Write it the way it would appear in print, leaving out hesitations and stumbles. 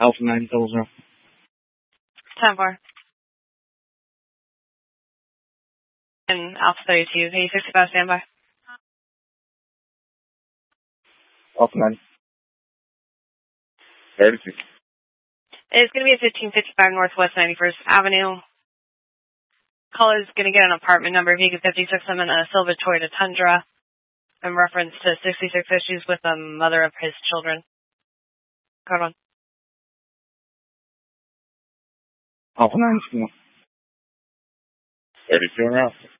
Alpha 900. 10-4. And Alpha 32, 865, standby. Alpha 9. 36. It's going to be at 1555 Northwest 91st Avenue. Caller's going to get an apartment number, Vega 56. I'm in a silver Toyota Tundra in reference to 66 issues with the mother of his children. Code 1. Alpha 9. 32 and out.